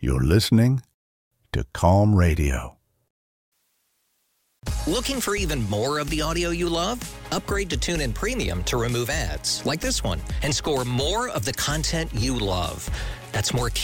You're listening to Calm Radio. Looking for even more of the audio you love? Upgrade to TuneIn Premium to remove ads like this one and score more of the content you love. That's more